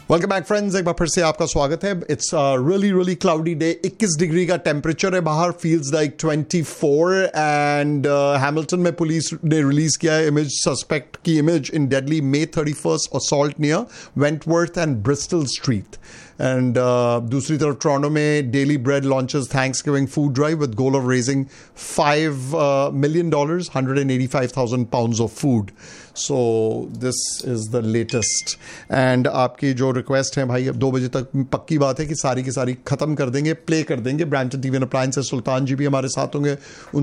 Welcome back friends, एक बार फिर से आपका स्वागत है। It's really cloudy day. 21 degree का टेम्परेचर है बाहर, फील्स लाइक 24। एंड हैमिल्टन में पुलिस ने रिलीज किया है इमेज, सस्पेक्ट की image in deadly May 31st assault near Wentworth and Bristol street. And दूसरी तरफ टोरंटो में daily bread launches Thanksgiving food drive with goal of raising $5 million, 185,000 pounds of food. So this is the latest. And आपकी जो request है भाई, अब 2 बजे तक पक्की बात है कि सारी की सारी ख़त्म कर देंगे, प्ले कर देंगे। ब्रैम्पटन टीवी एंड अप्लायंसेस सुल्तान जी भी हमारे साथ होंगे,